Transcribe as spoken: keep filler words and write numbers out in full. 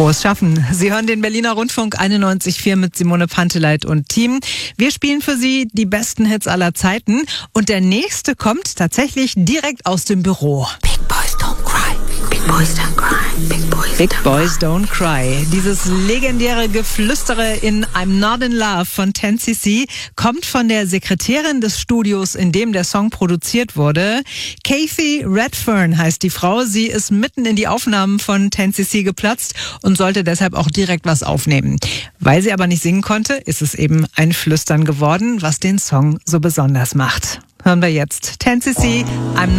Frohes Schaffen. Sie hören den Berliner Rundfunk einundneunzig Komma vier mit Simone Panteleit und Team. Wir spielen für Sie die besten Hits aller Zeiten. Und der nächste kommt tatsächlich direkt aus dem Büro. Big Boys Don't Cry. Big Boys Don't Cry. Big Boys, Big Boys Don't Cry. Dieses legendäre Geflüstere in I'm Not in Love von ten C C kommt von der Sekretärin des Studios, in dem der Song produziert wurde. Kathy Redfern heißt die Frau. Sie ist mitten in die Aufnahmen von ten C C geplatzt und sollte deshalb auch direkt was aufnehmen. Weil sie aber nicht singen konnte, ist es eben ein Flüstern geworden, was den Song so besonders macht. Hören wir jetzt ten C C, I'm